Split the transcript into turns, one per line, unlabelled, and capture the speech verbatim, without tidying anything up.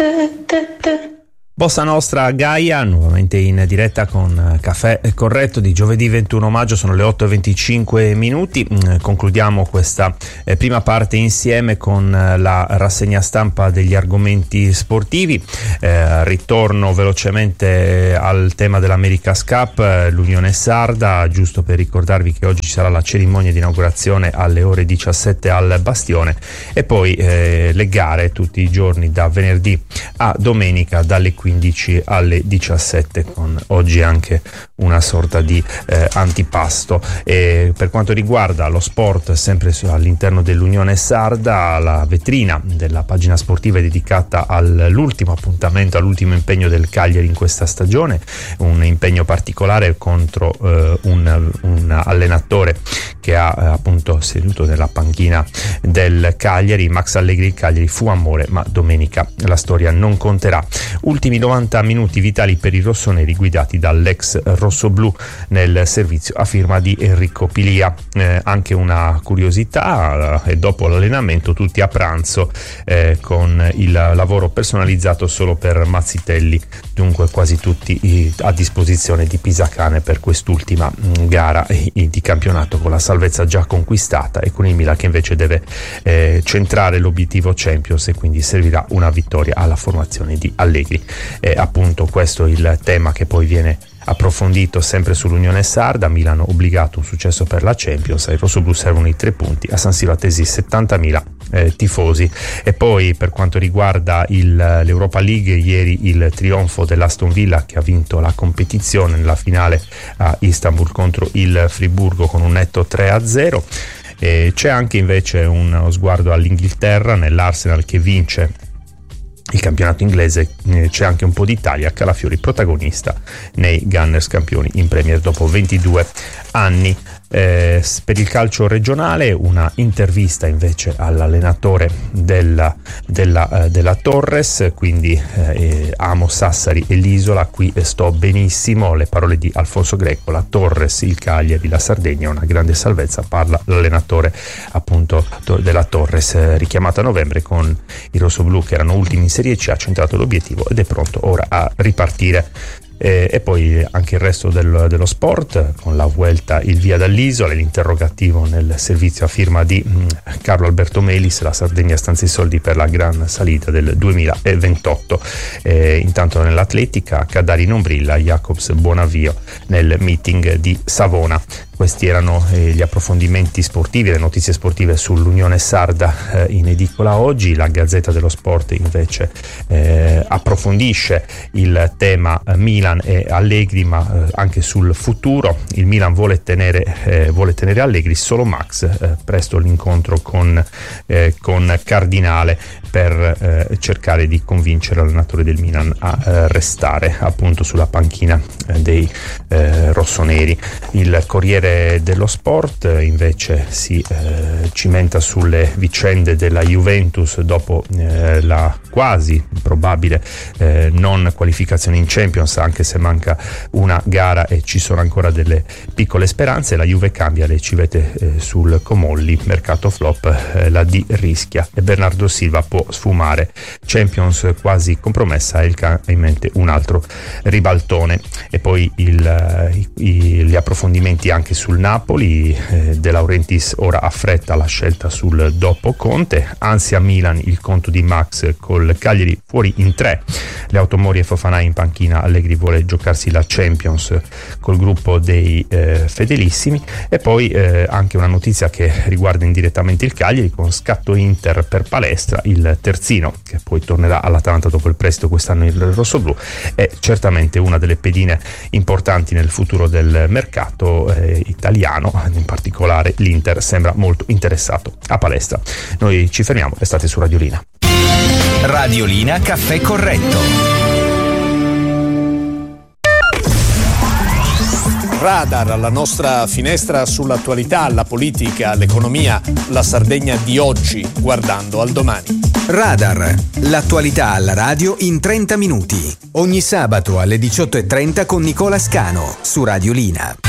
Bossa Nostra Gaia, nuovamente in diretta con Caffè Corretto di giovedì ventuno maggio, sono le otto e venticinque minuti. Concludiamo questa eh, prima parte insieme con eh, la rassegna stampa degli argomenti sportivi. Eh, ritorno velocemente al tema dell'America's Cup, eh, l'Unione Sarda, giusto per ricordarvi che oggi ci sarà la cerimonia di inaugurazione alle ore diciassette al Bastione e poi eh, le gare tutti i giorni da venerdì a domenica dalle quindici alle diciassette, con oggi anche una sorta di eh, antipasto. E per quanto riguarda lo sport, sempre all'interno dell'Unione Sarda, la vetrina della pagina sportiva è dedicata all'ultimo appuntamento, all'ultimo impegno del Cagliari in questa stagione, un impegno particolare contro eh, un, un allenatore che ha eh, appunto seduto nella panchina del Cagliari, Max Allegri. Il Cagliari fu amore, ma domenica la storia non conterà. Ultimi novanta minuti vitali per i rossoneri guidati dall'ex rossoblù nel servizio a firma di Enrico Pilia. Eh, anche una curiosità, e eh, dopo l'allenamento tutti a pranzo eh, con il lavoro personalizzato solo per Mazzitelli, dunque quasi tutti i, a disposizione di Pisacane per quest'ultima mh, gara i, di campionato, con la salvezza già conquistata e con il Milan che invece deve eh, centrare l'obiettivo Champions, e quindi servirà una vittoria alla formazione di Allegri. Eh, appunto questo è il tema che poi viene approfondito sempre sull'Unione Sarda. Milano obbligato, un successo per la Champions, ai rossoblù servono i tre punti, a San Siro attesi settantamila eh, tifosi. E poi per quanto riguarda il, l'Europa League, ieri il trionfo dell'Aston Villa che ha vinto la competizione nella finale a Istanbul contro il Friburgo con un netto tre a zero. E c'è anche invece uno sguardo all'Inghilterra, nell'Arsenal che vince il campionato inglese. C'è anche un po' d'Italia, Calafiori protagonista nei Gunners campioni in Premier dopo ventidue anni. Eh, per il calcio regionale una intervista invece all'allenatore della, della, eh, della Torres, quindi eh, amo Sassari e l'isola, qui sto benissimo, le parole di Alfonso Greco, la Torres, il Cagliari, la Sardegna, una grande salvezza, parla l'allenatore appunto della Torres, eh, richiamato a novembre con i rossoblù che erano ultimi in Serie C, ha centrato l'obiettivo ed è pronto ora a ripartire. E, e poi anche il resto del, dello sport, con la Vuelta, il via dall'isola, l'interrogativo nel servizio a firma di mh, Carlo Alberto Melis, la Sardegna stanzia i soldi per la gran salita del duemilaventotto. E, intanto nell'atletica Cadari non brilla, Jacobs buon avvio nel meeting di Savona. Questi erano eh, gli approfondimenti sportivi, le notizie sportive sull'Unione Sarda eh, in edicola oggi. La Gazzetta dello Sport invece eh, approfondisce il tema eh, Milan e Allegri, ma eh, anche sul futuro. Il Milan vuole tenere, eh, vuole tenere Allegri, solo Max, eh, presto l'incontro con, eh, con Cardinale per eh, cercare di convincere l'allenatore del Milan a eh, restare appunto sulla panchina eh, dei eh, rossoneri. Il Corriere dello Sport invece si eh, cimenta sulle vicende della Juventus dopo eh, la quasi probabile eh, non qualificazione in Champions, anche se manca una gara e ci sono ancora delle piccole speranze. La Juve cambia le civette eh, sul Comolli, mercato flop, eh, la D rischia e Bernardo Silva può sfumare. Champions quasi compromessa, e il ha in mente un altro ribaltone. E poi il, i, gli approfondimenti anche sul Napoli, eh, De Laurentiis ora affretta la scelta sul dopo Conte, ansia Milan, il conto di Max col Cagliari fuori in tre, le Automori e Fofana in panchina, Allegri vuole giocarsi la Champions col gruppo dei eh, fedelissimi. E poi eh, anche una notizia che riguarda indirettamente il Cagliari, con scatto Inter per Palestra, il terzino che poi tornerà all'Atalanta dopo il prestito quest'anno il rossoblù, è certamente una delle pedine importanti nel futuro del mercato eh, italiano. In particolare l'Inter sembra molto interessato a Palestra. Noi ci fermiamo, restate su Radiolina.
Radiolina Caffè Corretto.
Radar, la nostra finestra sull'attualità, la politica, l'economia, la Sardegna di oggi, guardando al domani.
Radar, l'attualità alla radio in trenta minuti. Ogni sabato alle diciotto e trenta con Nicola Scano su Radiolina.